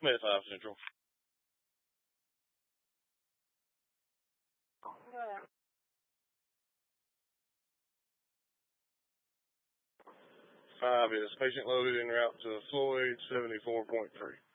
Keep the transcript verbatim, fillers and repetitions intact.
Med five Central. Five is patient loaded en route to Floyd, seventy-four point three.